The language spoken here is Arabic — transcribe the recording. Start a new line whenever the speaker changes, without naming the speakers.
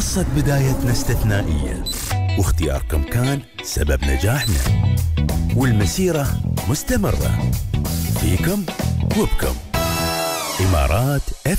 قصة بدايتنا استثنائية، واختياركم كان سبب نجاحنا، والمسيرة مستمرة فيكم وبكم. إمارات